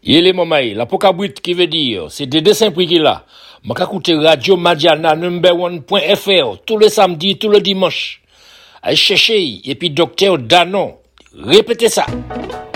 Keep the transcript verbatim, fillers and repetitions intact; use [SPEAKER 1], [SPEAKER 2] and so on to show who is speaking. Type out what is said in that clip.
[SPEAKER 1] Il est mamaï, la pokabrit qui veut dire, c'est des dessins pris qu'il a. M'a écouter Radio Madiana number one point f r tous les samedis, tous les dimanches. Allez chercher, et puis docteur Danon. Répétez ça.